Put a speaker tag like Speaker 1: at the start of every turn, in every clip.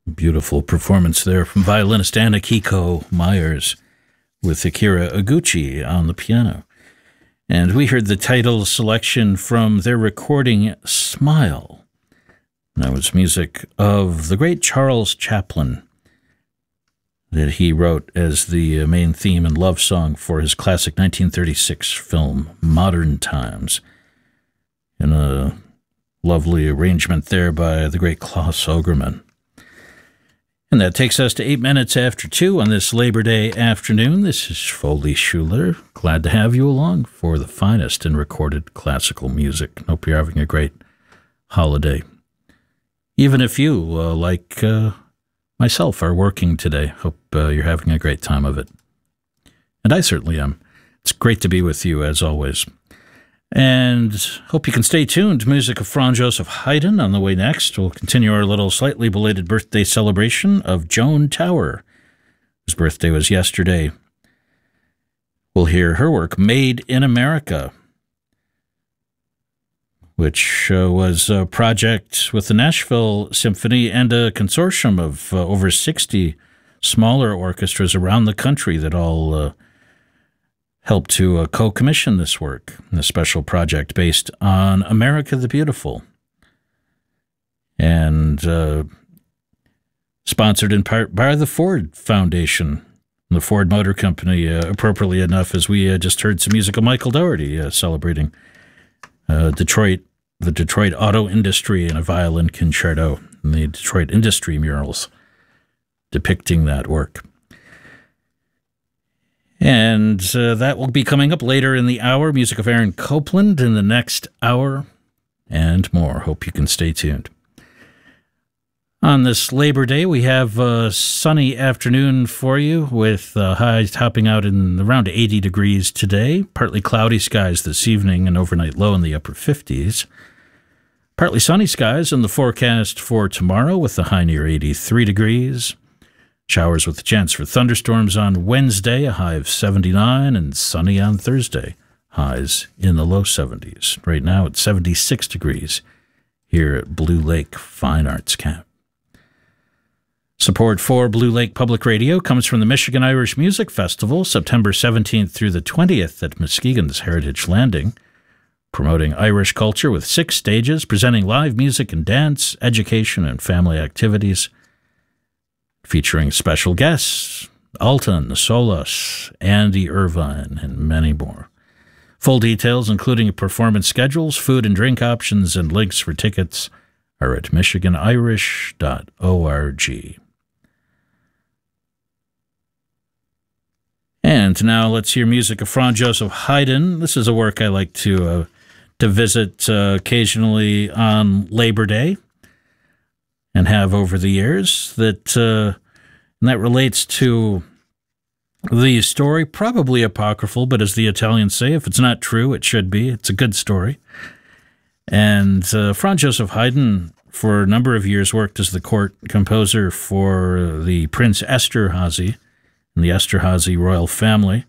Speaker 1: Beautiful performance there from violinist Anakiko Myers with Akira Iguchi on the piano. And we heard the title selection from their recording Smile. That was music of the great Charles Chaplin that he wrote as the main theme and love song for his classic 1936 film Modern Times, in a lovely arrangement there by the great Klaus Ogerman. And that takes us to 8 minutes after 2 on this Labor Day afternoon. This is Foley Schuler. Glad to have you along for the finest in recorded classical music. Hope you're having a great holiday. Even if you, like myself, are working today, hope you're having a great time of it. And I certainly am. It's great to be with you, as always. And hope you can stay tuned. Music of Franz Joseph Haydn on the way next. We'll continue our little slightly belated birthday celebration of Joan Tower, whose birthday was yesterday. We'll hear her work, Made in America, which was a project with the Nashville Symphony and a consortium of over 60 smaller orchestras around the country that all helped to co-commission this work, a special project based on America the Beautiful, and sponsored in part by the Ford Foundation, the Ford Motor Company, appropriately enough, as we just heard some music of Michael Dougherty celebrating the Detroit auto industry in a violin concerto, and the Detroit industry murals depicting that work. And that will be coming up later in the hour. Music of Aaron Copland in the next hour and more. Hope you can stay tuned. On this Labor Day, we have a sunny afternoon for you with highs topping out in around 80 degrees today. Partly cloudy skies this evening, and overnight low in the upper 50s. Partly sunny skies in the forecast for tomorrow with a high near 83 degrees. Showers with a chance for thunderstorms on Wednesday, a high of 79, and sunny on Thursday, highs in the low 70s. Right now it's 76 degrees here at Blue Lake Fine Arts Camp. Support for Blue Lake Public Radio comes from the Michigan Irish Music Festival, September 17th through the 20th at Muskegon's Heritage Landing, promoting Irish culture with 6 stages, presenting live music and dance, education, and family activities, featuring special guests, Alton, Solis, Andy Irvine, and many more. Full details, including performance schedules, food and drink options, and links for tickets are at michiganirish.org. And now let's hear music of Franz Joseph Haydn. This is a work I like to visit occasionally on Labor Day, and have over the years, and that relates to the story, probably apocryphal, but as the Italians say, if it's not true, it should be. It's a good story. And Franz Joseph Haydn, for a number of years, worked as the court composer for the Prince Esterhazy and the Esterhazy royal family.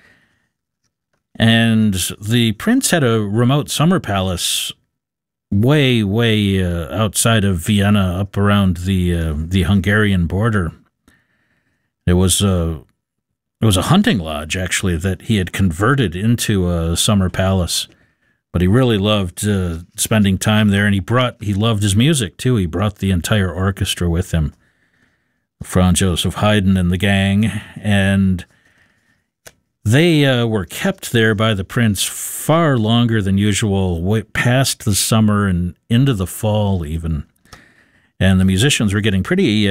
Speaker 1: And the prince had a remote summer palace way outside of Vienna, up around the Hungarian border. It was a hunting lodge, actually, that he had converted into a summer palace. But he really loved spending time there, and he loved his music too. He brought the entire orchestra with him, Franz Joseph Haydn and the gang, and they were kept there by the prince far longer than usual, way past the summer and into the fall even. And the musicians were getting pretty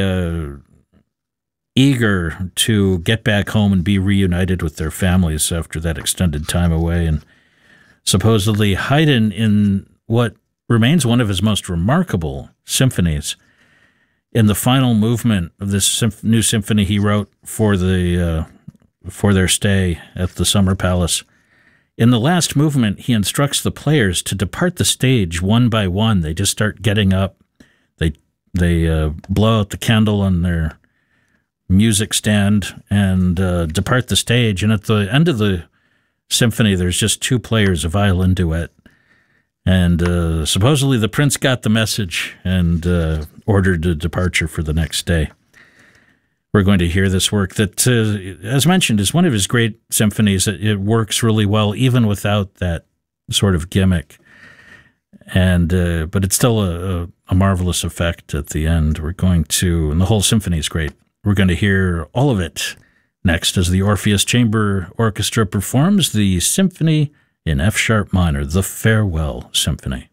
Speaker 1: eager to get back home and be reunited with their families after that extended time away. And supposedly Haydn, in what remains one of his most remarkable symphonies, in the final movement of this new symphony he wrote for their stay at the Summer Palace, in the last movement, he instructs the players to depart the stage one by one. They just start getting up. They blow out the candle on their music stand and depart the stage. And at the end of the symphony, there's just 2 players, a violin duet. And supposedly the prince got the message and ordered a departure for the next day. We're going to hear this work that, as mentioned, is one of his great symphonies. It works really well, even without that sort of gimmick. And but it's still a marvelous effect at the end. We're going to, and the whole symphony is great. We're going to hear all of it next as the Orpheus Chamber Orchestra performs the symphony in F-sharp minor, the Farewell Symphony.